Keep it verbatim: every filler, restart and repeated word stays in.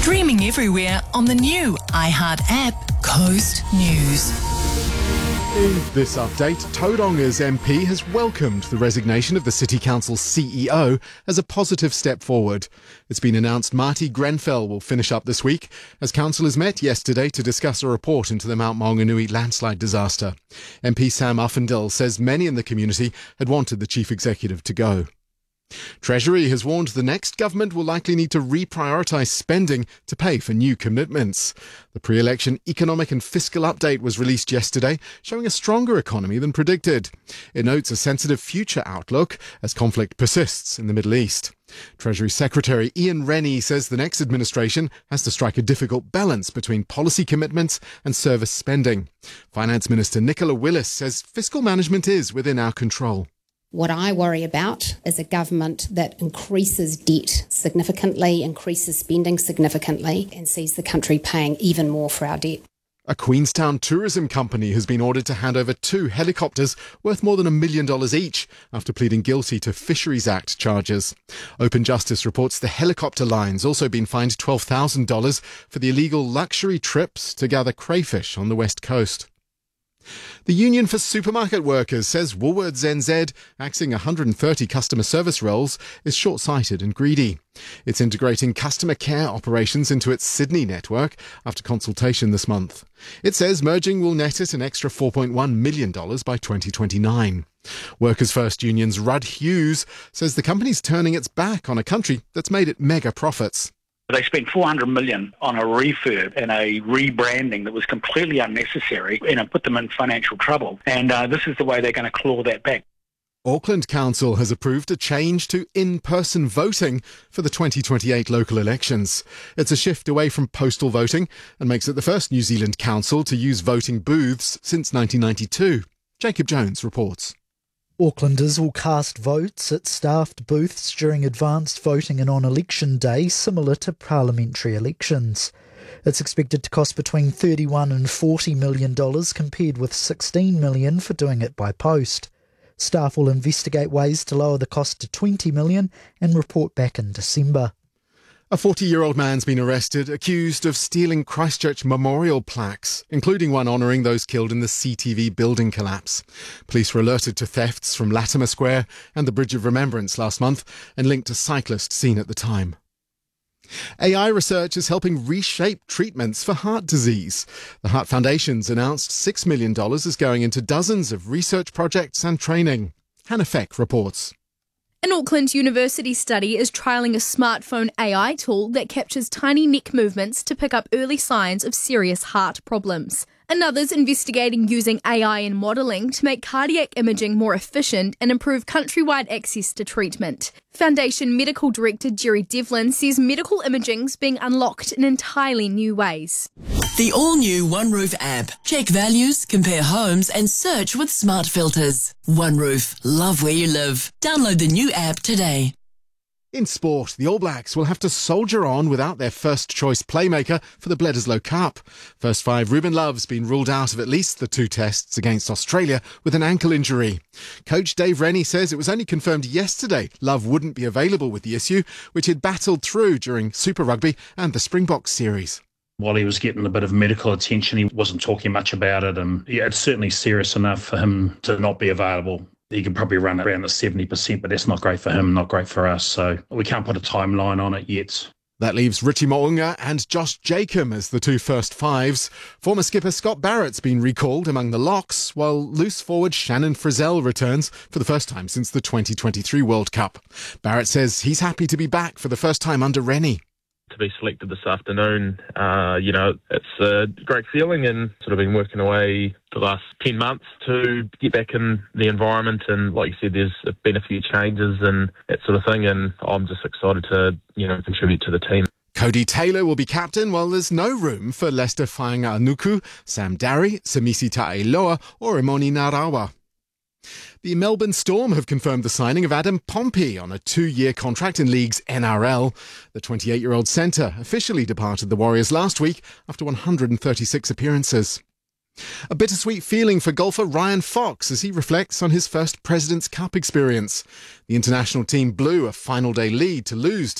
Streaming everywhere on the new iHeart app, Coast News. In this update, Tauranga M P has welcomed the resignation of the City Council C E O as a positive step forward. It's been announced Marty Grenfell will finish up this week as councillors met yesterday to discuss a report into the Mount Maunganui landslide disaster. M P Sam Uffindell says many in the community had wanted the Chief Executive to go. Treasury has warned the next government will likely need to reprioritise spending to pay for new commitments. The pre-election economic and fiscal update was released yesterday, showing a stronger economy than predicted. It notes a sensitive future outlook as conflict persists in the Middle East. Treasury Secretary Ian Rennie says the next administration has to strike a difficult balance between policy commitments and service spending. Finance Minister Nicola Willis says fiscal management is within our control. What I worry about is a government that increases debt significantly, increases spending significantly, and sees the country paying even more for our debt. A Queenstown tourism company has been ordered to hand over two helicopters worth more than a million dollars each after pleading guilty to Fisheries Act charges. Open Justice reports the helicopter line's also been fined twelve thousand dollars for the illegal luxury trips to gather crayfish on the west coast. The Union for Supermarket Workers says Woolworths N Z, axing one hundred thirty customer service roles, is short-sighted and greedy. It's integrating customer care operations into its Sydney network after consultation this month. It says merging will net it an extra four point one million dollars by twenty twenty-nine. Workers' First Union's Rudd Hughes says the company's turning its back on a country that's made it mega profits. They spent four hundred million dollars on a refurb and a rebranding that was completely unnecessary and it put them in financial trouble. And uh, this is the way they're going to claw that back. Auckland Council has approved a change to in-person voting for the twenty twenty-eight local elections. It's a shift away from postal voting and makes it the first New Zealand council to use voting booths since nineteen ninety-two. Jacob Jones reports. Aucklanders will cast votes at staffed booths during advanced voting and on election day, similar to parliamentary elections. It's expected to cost between thirty-one and forty million dollars, compared with sixteen million dollars for doing it by post. Staff will investigate ways to lower the cost to twenty million dollars and report back in December. A forty-year-old man's been arrested, accused of stealing Christchurch memorial plaques, including one honouring those killed in the C T V building collapse. Police were alerted to thefts from Latimer Square and the Bridge of Remembrance last month and linked a cyclist seen at the time. A I research is helping reshape treatments for heart disease. The Heart Foundation's announced six million dollars is going into dozens of research projects and training. Hannah Feck reports. An Auckland University study is trialling a smartphone A I tool that captures tiny neck movements to pick up early signs of serious heart problems. Another's investigating using A I in modelling to make cardiac imaging more efficient and improve countrywide access to treatment. Foundation Medical Director Jerry Devlin says medical imaging's being unlocked in entirely new ways. The all-new OneRoof app. Check values, compare homes and search with smart filters. OneRoof. Love where you live. Download the new app today. In sport, the All Blacks will have to soldier on without their first-choice playmaker for the Bledisloe Cup. First five, Ruben Love's been ruled out of at least the two tests against Australia with an ankle injury. Coach Dave Rennie says it was only confirmed yesterday Love wouldn't be available with the issue, which he'd battled through during Super Rugby and the Springboks series. While he was getting a bit of medical attention, he wasn't talking much about it, and yeah, it's certainly serious enough for him to not be available. He can probably run around the seventy percent, but that's not great for him, not great for us. So we can't put a timeline on it yet. That leaves Richie Mo'unga and Josh Jacob as the two first fives. Former skipper Scott Barrett's been recalled among the locks, while loose forward Shannon Frizzell returns for the first time since the twenty twenty-three World Cup. Barrett says he's happy to be back for the first time under Rennie. To be selected this afternoon, uh, you know, it's a great feeling, and sort of been working away the last ten months to get back in the environment. And like you said, there's been a few changes and that sort of thing, and I'm just excited to, you know, contribute to the team. Cody Taylor will be captain, while there's no room for Lester Fainga'a-Anuku, Sam Darry, Samisi Ta'ailoa or Imoni Narawa. The Melbourne Storm have confirmed the signing of Adam Pompey on a two-year contract in League's N R L. The twenty-eight-year-old centre officially departed the Warriors last week after one hundred thirty-six appearances. A bittersweet feeling for golfer Ryan Fox as he reflects on his first President's Cup experience. The international team blew a final day lead to lose